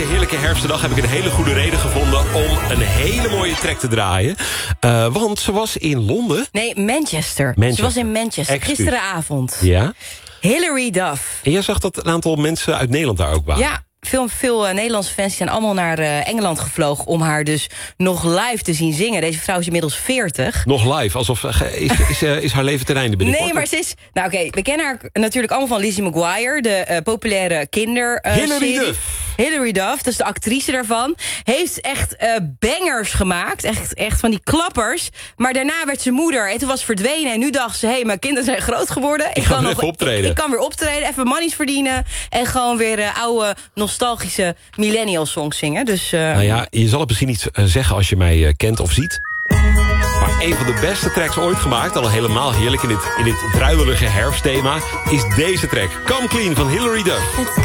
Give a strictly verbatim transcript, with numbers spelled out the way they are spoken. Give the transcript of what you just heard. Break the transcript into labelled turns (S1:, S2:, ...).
S1: deze heerlijke herfstdag heb ik een hele goede reden gevonden om een hele mooie track te draaien. Uh, want ze was in Londen.
S2: Nee, Manchester.
S1: Manchester.
S2: Ze was in Manchester,
S1: Excuus.
S2: gisteravond.
S1: Ja.
S2: Hilary Duff.
S1: En jij zag dat een aantal mensen uit Nederland daar ook waren.
S2: Ja, veel, veel uh, Nederlandse fans zijn allemaal naar uh, Engeland gevlogen om haar dus nog live te zien zingen. Deze vrouw is inmiddels veertig.
S1: Nog live, alsof uh, is, is, uh, is haar leven ten einde binnenkort.
S2: Nee, maar ze is... Nou oké, okay, we kennen haar natuurlijk allemaal van Lizzie McGuire, de uh, populaire kinder uh,
S1: Hilary
S2: serie.
S1: Duff.
S2: Hilary Duff, dat is de actrice daarvan. Heeft echt uh, bangers gemaakt. Echt, echt van die klappers. Maar daarna werd ze moeder en toen was ze verdwenen. En nu dacht ze, hé, hey, mijn kinderen zijn groot geworden. Ik,
S1: ik kan
S2: kan
S1: nog
S2: nog
S1: optreden.
S2: Ik, ik kan weer optreden, even monies verdienen. En gewoon weer uh, oude, nostalgische millennial songs zingen. Dus, uh,
S1: nou ja, je zal het misschien niet uh, zeggen als je mij uh, kent of ziet. Maar een van de beste tracks ooit gemaakt, al helemaal heerlijk in dit, in dit druilerige herfstthema, is deze track. Come Clean van Hilary Duff.